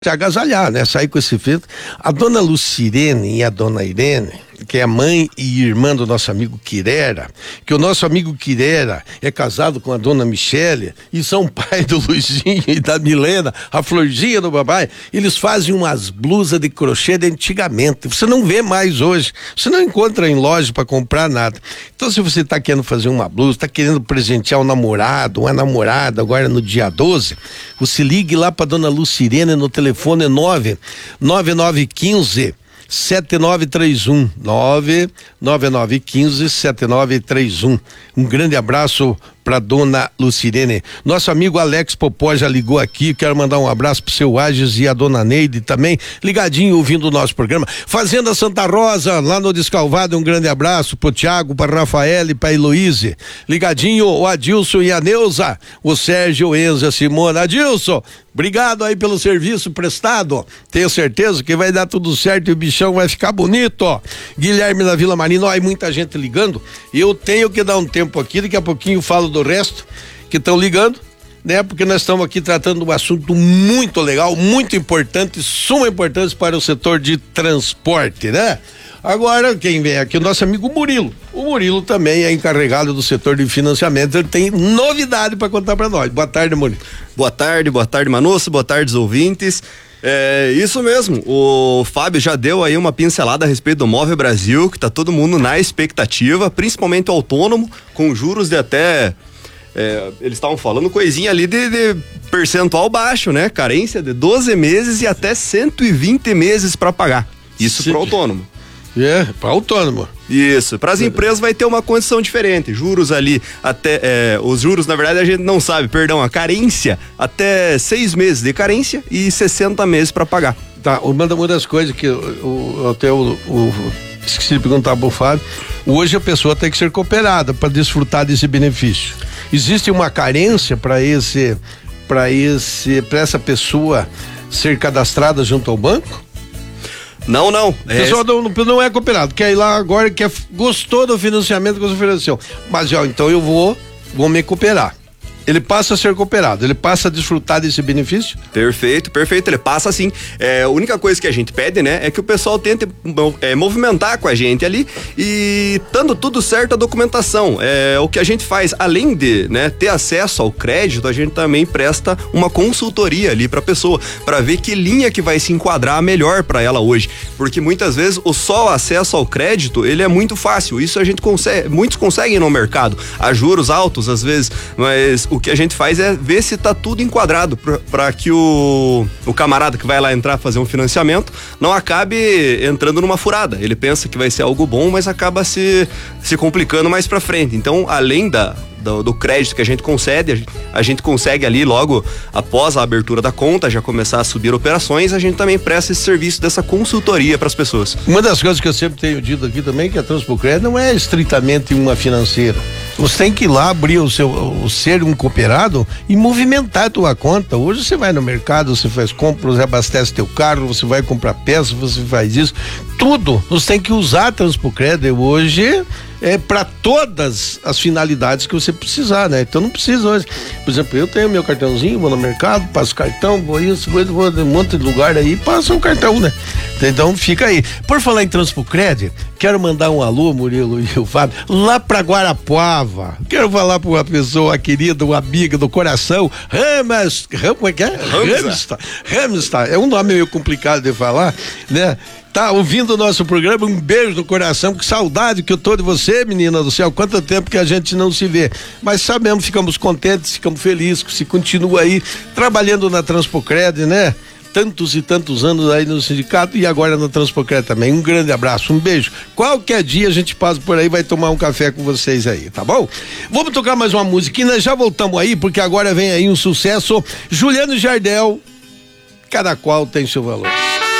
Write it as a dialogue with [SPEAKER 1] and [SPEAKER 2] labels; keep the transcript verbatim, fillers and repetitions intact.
[SPEAKER 1] se agasalhar, né? Sair com esse filtro. A dona Lucirene e a dona Irene, que é mãe e irmã do nosso amigo Quirera, que o nosso amigo Quirera é casado com a dona Michele e são pai do Luizinho e da Milena, a florzinha do papai. Eles fazem umas blusas de crochê de antigamente. Você não vê mais hoje. Você não encontra em loja para comprar nada. Então, se você está querendo fazer uma blusa, está querendo presentear um namorado, uma namorada, agora no dia doze, você ligue lá para dona Lucirene no telefone nove nove nove um cinco sete nove três um, nove nove nove um cinco sete nove três um. Um grande abraço para dona Lucirene. Nosso amigo Alex Popó já ligou aqui, quero mandar um abraço pro seu Ages e a dona Neide também, ligadinho ouvindo o nosso programa. Fazenda Santa Rosa, lá no Descalvado, um grande abraço pro Tiago, pra Rafael e pra Heloíse. Ligadinho o Adilson e a Neuza, o Sérgio, o Enzo e a Simona. Adilson, obrigado aí pelo serviço prestado, tenho certeza que vai dar tudo certo e o bichão vai ficar bonito, ó. Guilherme da Vila Marina, ó, aí muita gente ligando, eu tenho que dar um tempo aqui, daqui a pouquinho falo do resto que estão ligando, né? Porque nós estamos aqui tratando de um assunto muito legal, muito importante, suma importância para o setor de transporte, né? Agora, quem vem aqui, o nosso amigo Murilo. O Murilo também é encarregado do setor de financiamento, ele tem novidade para contar para nós. Boa tarde, Murilo.
[SPEAKER 2] Boa tarde, boa tarde, Manosso, boa tarde, os ouvintes. É isso mesmo, o Fábio já deu aí uma pincelada a respeito do Move Brasil, que tá todo mundo na expectativa, principalmente o autônomo, com juros de até, é, eles estavam falando coisinha ali de, de percentual baixo, né? Carência de doze meses e até cento e vinte meses para pagar. Isso para autônomo.
[SPEAKER 1] É, para autônomo.
[SPEAKER 2] Isso, para as empresas vai ter uma condição diferente, juros ali até, é, os juros na verdade a gente não sabe, perdão, a carência até seis meses de carência e sessenta meses para pagar.
[SPEAKER 1] Tá, uma das coisas que o, até o, o esqueci de perguntar pro Fábio, hoje a pessoa tem que ser cooperada para desfrutar desse benefício. Existe uma carência para esse, para esse, para essa pessoa ser cadastrada junto ao banco?
[SPEAKER 2] Não, não.
[SPEAKER 1] O pessoal não, não é cooperado, quer ir lá agora, quer, gostou do financiamento que você ofereceu. Mas, ó, então eu vou, vou me cooperar. Ele passa a ser cooperado, ele passa a desfrutar desse benefício?
[SPEAKER 2] Perfeito, perfeito, ele passa assim. É, a única coisa que a gente pede, né, é que o pessoal tente é, movimentar com a gente ali e dando tudo certo a documentação. É, o que a gente faz, além de, né, ter acesso ao crédito, a gente também presta uma consultoria ali pra pessoa, pra ver que linha que vai se enquadrar melhor pra ela hoje. Porque muitas vezes o só acesso ao crédito, ele é muito fácil, isso a gente consegue, muitos conseguem no mercado, a juros altos às vezes, mas o que a gente faz é ver se tá tudo enquadrado para que o, o camarada que vai lá entrar fazer um financiamento não acabe entrando numa furada. Ele pensa que vai ser algo bom, mas acaba se, se complicando mais para frente. Então, além da Do, do crédito que a gente concede, a gente, a gente consegue ali logo após a abertura da conta já começar a subir operações, a gente também presta esse serviço dessa consultoria para as pessoas.
[SPEAKER 1] Uma das coisas que eu sempre tenho dito aqui também, que a Transpocred não é estritamente uma financeira. Você tem que ir lá abrir o seu, o ser um cooperado e movimentar a tua conta. Hoje você vai no mercado, você faz compras, abastece teu carro, você vai comprar peças, você faz isso, tudo. Você tem que usar a Transpocred hoje é para todas as finalidades que você precisar, né? Então não precisa hoje. Por exemplo, eu tenho meu cartãozinho, vou no mercado, passo cartão, vou isso, vou, vou um monte de lugar aí, passa o cartão, né? Então fica aí. Por falar em Transpocred, quero mandar um alô, Murilo e o Fábio, lá pra Guarapuava. Quero falar pra uma pessoa querida, uma amiga do coração, Ramas, Ram, como é que é? Ramsta. Ramsta, é um nome meio complicado de falar, né? Tá ouvindo o nosso programa, um beijo no coração, que saudade que eu tô de você, menina do céu, quanto tempo que a gente não se vê, mas sabemos, ficamos contentes, ficamos felizes que você continua aí trabalhando na Transpocred, né? Tantos e tantos anos aí no sindicato e agora na Transpocred também. Um grande abraço, um beijo. Qualquer dia a gente passa por aí, vai tomar um café com vocês aí, tá bom? Vamos tocar mais uma musiquinha, já voltamos aí, porque agora vem aí um sucesso, Juliano Jardel, Cada Qual Tem Seu Valor.